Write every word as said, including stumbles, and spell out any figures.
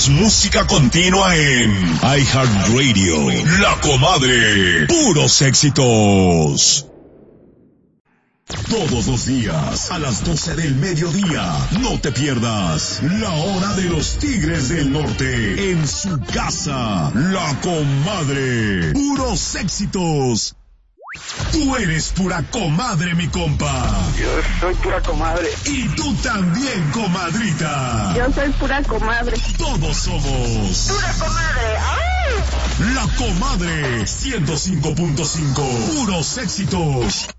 más música continua en iHeartRadio. La Comadre. Puros éxitos. Todos los días, a las doce del mediodía, no te pierdas La Hora de los Tigres del Norte, en su casa, La Comadre. Puros éxitos. Tú eres pura comadre, mi compa. Yo soy pura comadre. Y tú también, comadrita. Yo soy pura comadre. Todos somos pura comadre. ¡Ay! La Comadre, ciento cinco punto cinco. Puros éxitos.